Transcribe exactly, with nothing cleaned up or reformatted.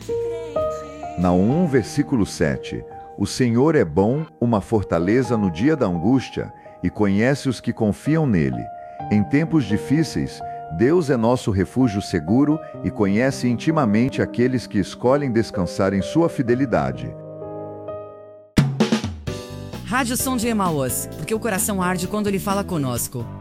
Naum um, versículo sete. O Senhor é bom, uma fortaleza no dia da angústia, e conhece os que confiam nele. Em tempos difíceis, Deus é nosso refúgio seguro e conhece intimamente aqueles que escolhem descansar em sua fidelidade. Rádio Som de Emaús, porque o coração arde quando ele fala conosco.